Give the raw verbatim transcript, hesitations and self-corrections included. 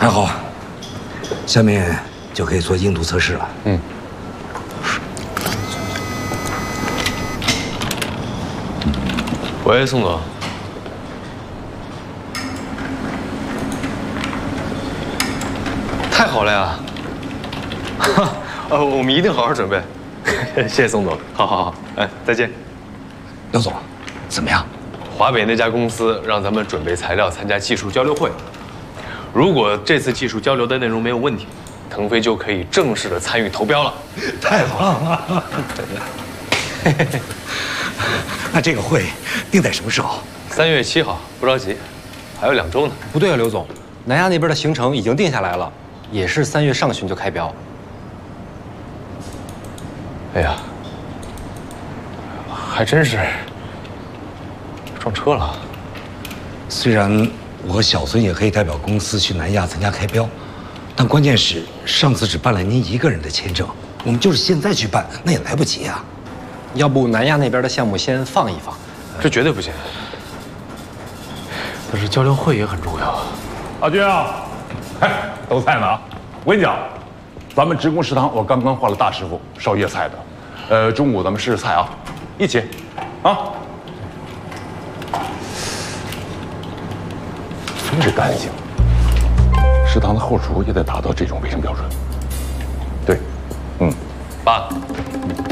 还好，下面就可以做硬度测试了。嗯。 喂，宋总。太好了呀！哈，呃，我们一定好好准备。谢谢宋总，好好好，哎，再见。 刘总，怎么样？ 华北那家公司让咱们准备材料参加技术交流会。如果这次技术交流的内容没有问题，腾飞就可以正式的参与投标了。 太棒了！那这个会定在什么时候？ 三月七号，不着急，还有两周呢。 不对啊，刘总，南亚那边的行程已经定下来了，也是三月上旬就开标。 哎呀，还真是撞车了。 虽然我和小孙也可以代表公司去南亚参加开标，但关键是上次只办了您一个人的签证，我们就是现在去办，那也来不及啊。 要不南亚那边的项目先放一放？ 这绝对不行。但是交流会也很重要啊。 阿军啊，哎，都菜呢啊！我跟你讲，咱们职工食堂我刚刚换了大师傅烧叶菜的，呃，中午咱们试试菜啊，一起，啊。真是干净，食堂的后厨也得达到这种卫生标准。对，嗯， 爸，